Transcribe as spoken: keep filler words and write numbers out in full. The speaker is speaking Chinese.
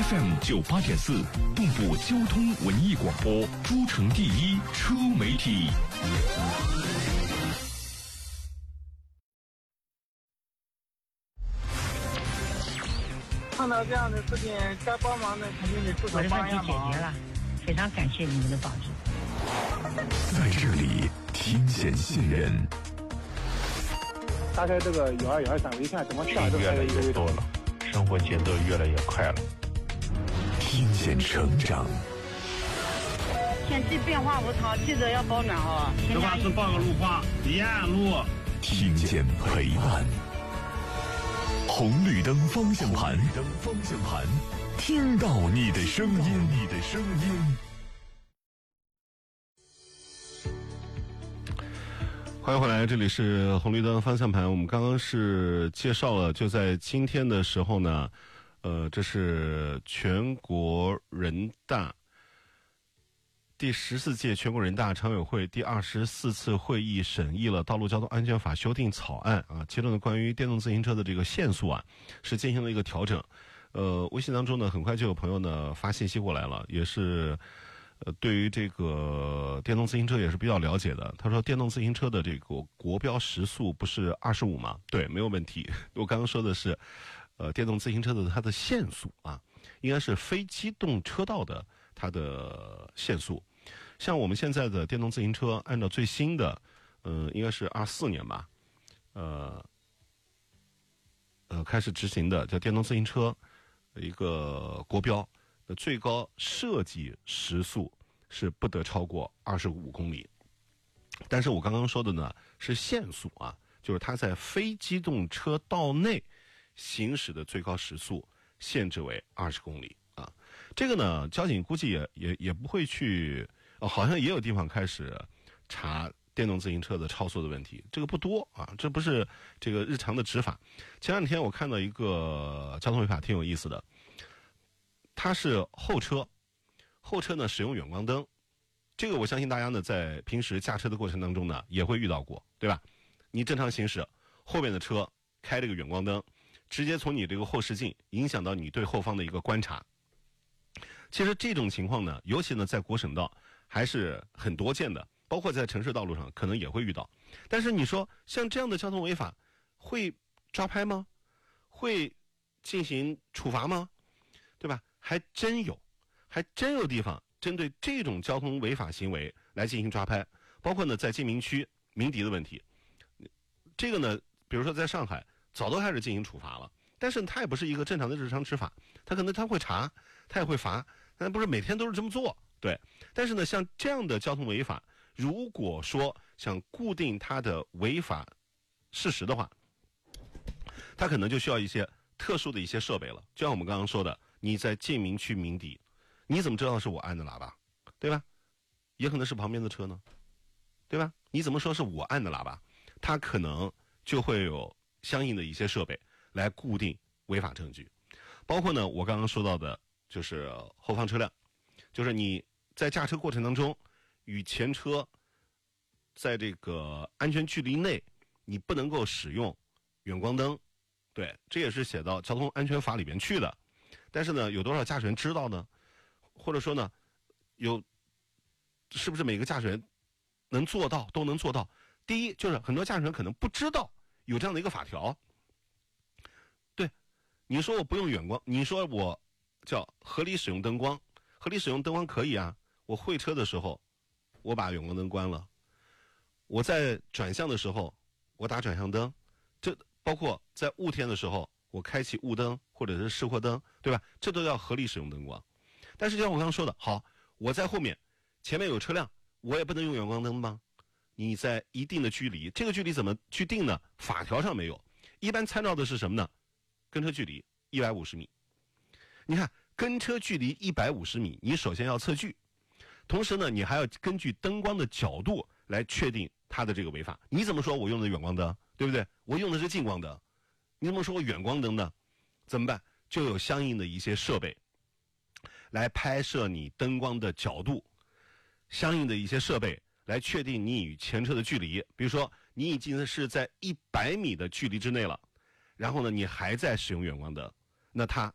F M 九八点四，动捕交通文艺广播，诸城第一车媒体。 看到这样的事情，该帮忙的肯定得出手帮一下忙。 我的问题解决了，非常感谢你们的帮助。 在这里，天险信任。 打开这个幺二幺二三，我一看怎么下这越来越多了，生活节奏越来越快了。 天险成长。 天气变化无常，记得要保暖哦。 实话是报个路况，沿岸路。 听见陪伴。红绿灯方向盘，红绿灯方向盘，听到你的声音，你的声音。 欢迎回来，这里是红绿灯方向盘。我们刚刚是介绍了，就在今天的时候呢，呃，这是全国人大第十四届全国人大常委会第二十四次会议审议了《道路交通安全法》修订草案啊，其中的关于电动自行车的这个限速啊，是进行了一个调整。呃，微信当中呢，很快就有朋友呢发信息过来了，也是呃对于这个电动自行车也是比较了解的。他说，电动自行车的这个国标时速不是二十五吗？对，没有问题。我刚刚说的是，呃，电动自行车的它的限速啊，应该是非机动车道的它的限速。像我们现在的电动自行车，按照最新的，呃，应该是二四年吧，呃，呃，开始执行的叫电动自行车一个国标的最高设计时速是不得超过二十五公里。但是我刚刚说的呢是限速啊，就是它在非机动车道内行驶的最高时速限制为二十公里啊。这个呢，交警估计也也也不会去。哦，好像也有地方开始查电动自行车的超速的问题，这个不多啊，这不是这个日常的执法。前两天我看到一个交通违法挺有意思的，它是后车，后车呢使用远光灯，这个我相信大家呢在平时驾车的过程当中呢也会遇到过，对吧？你正常行驶，后面的车开这个远光灯，直接从你这个后视镜影响到你对后方的一个观察。其实这种情况呢，尤其呢在国省道还是很多见的，包括在城市道路上可能也会遇到。但是你说像这样的交通违法会抓拍吗？会进行处罚吗？对吧？还真有，还真有地方针对这种交通违法行为来进行抓拍，包括呢在禁鸣区鸣笛的问题。这个呢，比如说在上海早都开始进行处罚了，但是它也不是一个正常的日常执法，它可能它会查，它也会罚，但不是每天都是这么做。对，但是呢，像这样的交通违法，如果说想固定它的违法事实的话，它可能就需要一些特殊的一些设备了。就像我们刚刚说的，你在禁鸣区鸣笛，你怎么知道是我按的喇叭，对吧？也可能是旁边的车呢，对吧？你怎么说是我按的喇叭？它可能就会有相应的一些设备来固定违法证据，包括呢，我刚刚说到的就是后方车辆。就是你在驾车过程当中，与前车在这个安全距离内，你不能够使用远光灯，对，这也是写到交通安全法里边去的。但是呢，有多少驾驶员知道呢？或者说呢，有是不是每个驾驶员能做到都能做到？第一，就是很多驾驶员可能不知道有这样的一个法条。对，你说我不用远光，你说我叫合理使用灯光。合理使用灯光可以啊，我会车的时候，我把远光灯关了；我在转向的时候，我打转向灯。这包括在雾天的时候，我开启雾灯或者是示廓灯，对吧？这都要合理使用灯光。但是就像我刚刚说的，好，我在后面，前面有车辆，我也不能用远光灯吗？你在一定的距离，这个距离怎么去定呢？法条上没有，一般参照的是什么呢？跟车距离一百五十米。你看。跟车距离一百五十米，你首先要测距，同时呢，你还要根据灯光的角度来确定它的这个违法。你怎么说我用的远光灯，对不对？我用的是近光灯，你怎么说我远光灯呢？怎么办？就有相应的一些设备来拍摄你灯光的角度，相应的一些设备来确定你与前车的距离。比如说，你已经是在一百米的距离之内了，然后呢，你还在使用远光灯，那它